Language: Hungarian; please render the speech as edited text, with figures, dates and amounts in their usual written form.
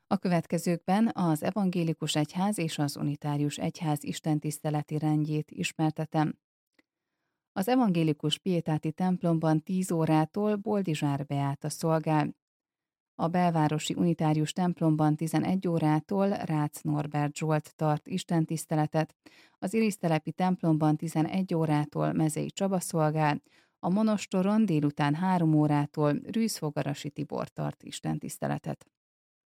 A következőkben az evangélikus egyház és az unitárius egyház istentiszteleti rendjét ismertetem. Az evangélikus piétáti templomban 10 órától Boldizsár Beáta szolgál. A belvárosi unitárius templomban 11 órától Rácz Norbert Zsolt tart istentiszteletet, az Irisztelepi templomban 11 órától Mezei Csaba szolgál, a monostoron délután 3 órától Rűz Fogarasi Tibor tart istentiszteletet.